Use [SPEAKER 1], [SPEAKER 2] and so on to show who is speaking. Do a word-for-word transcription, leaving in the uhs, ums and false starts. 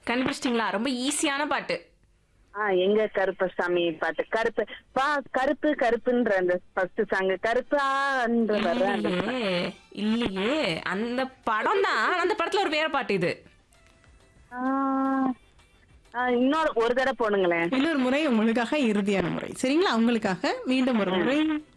[SPEAKER 1] கண்டுபிடிச்சிட்டீங்களா? ரொம்ப ஈஸியான பாட்டு.
[SPEAKER 2] ஆ எங்க கருப்பசாமி பாட்டு கருப்பு பா கருப்பு கருப்புன்ற அந்த ஃபர்ஸ்ட் சாங் கருப்பான்ற வர்ற அந்த
[SPEAKER 1] இல்லையே இல்லையே அந்த படம் தான். அந்த படத்துல ஒரு வேற பாட்டு இது.
[SPEAKER 2] ஆ, ஆ, இன்னொரு ஒரு தடவை போடுங்களேன்.
[SPEAKER 3] இன்னொரு முறை உங்களுக்காக இறுதியான முறை. சரிங்களா? உங்களுக்காக மீண்டும் ஒரு முறை.